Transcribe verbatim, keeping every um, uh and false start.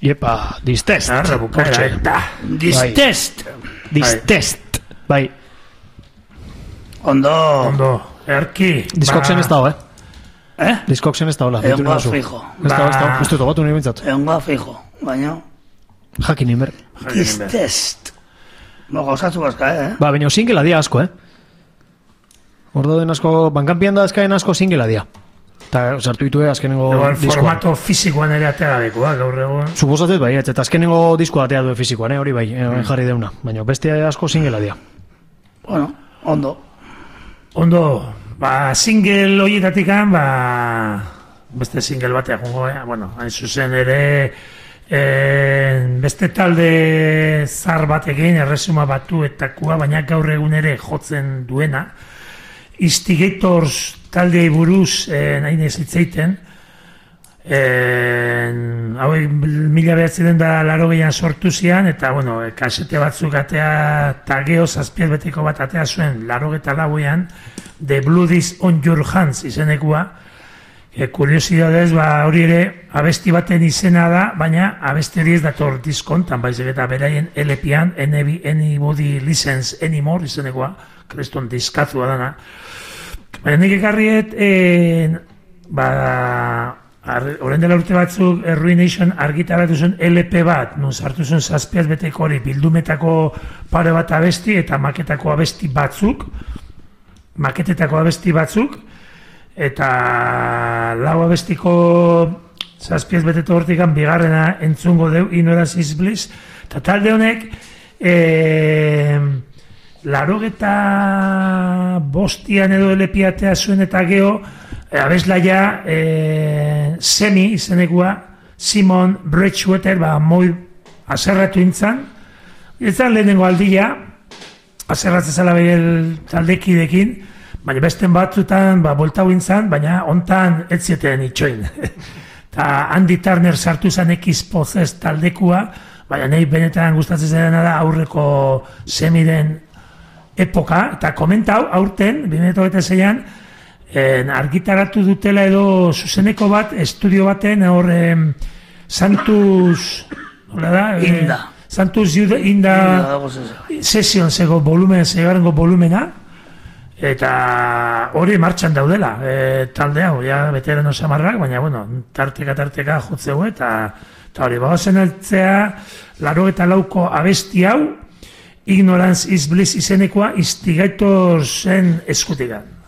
Iepa, distest. Arra bukaera, eta. Distest. Distest. Bai. Ondo. Ondo, erki. Diskoksen ez dago, eh? Eh? Diskoksen ez dago, la. Egongoa fijo. Ez dago, ez dago, uste togatu nire bintzat. Egongoa fijo, baina... Jakin inber. Distest. No, gauzatzu bazka, eh? Ba, baina singela dia asko, eh? Ordo den asko, bankanpian da azkaen asko singela dia. Eta sartu ditu azkenengo diskoa. Formato fizikoan ere atea gabekoa, gaur egon. Suposatzez bai, eta azkenengo diskoa atea du fizikoan, eh? Hori bai, mm. jarri deuna. Baina beste asko singela dia. Bueno, ondo. Ondo, ba, single horietatikan, ba, beste single batea jongo, eh? Bueno, hain zuzen ere, eh, beste talde zar batekin, erresuma batuetakua, baina gaur egun ere jotzen duena, Instigators taldei buruz eh, nahi nezitzeiten, eh, hauek mila behatzen da laro gehian sortu zian, eta bueno, kasete batzuk atea, eta geho zazpiet beteko bat atea zuen laro geta lauean, The Blood is on your hands izenekua. E, kuriosidadez, ba, hori ere abesti baten izena da, baina abesti ez dator diskontan, baizik eta beraien L P-an, Anybody Listens Anymore izenekoa, kreston diskazua dana. Baina nik ekarriet, e, ba, horren dela urte batzuk, Ruination argitaratu zuen L P bat, nun sartu zuen zazpiaz beteko hori, bildumetako pare bat abesti eta maketako abesti batzuk, maketetako abesti batzuk, eta lau abestiko zazpiez beteko hortikan bigarrena entzungo deu, Ignorance is Bliss, eta talde honek, e, larogeta bostian edo elepiatea zuen eta geho, e, abeslaia e, semi izenekua, Simon Bridgewater, ba, moi aserratu intzan, izan lehenengo aldia, aserratzen zala behel taldekidekin, baina besten batzutan, ba, boltau intzan, baina ontan etzieten itxoin. Eta Andy Turner sartu zan X-Possess taldekua, baina nahi benetan gustatzen zena da aurreko semiren epoka, eta komentau, aurten, bi mila hogeita seian, argitaratu dutela edo zuzeneko bat, estudio baten, hor, Santus, nola da? Inda. Santus Inda, Inda Session zego volumen, zegarengo volumena, eta hori martxan daudela, e, talde hau, ja, veterano samarrak, baina, bueno, tarteka-tarteka jotzeu, eta, eta hori, bagozen altzea, laro eta lauko abesti hau, Ignorance is Bliss izenekoa Instigatorsen eskutikan.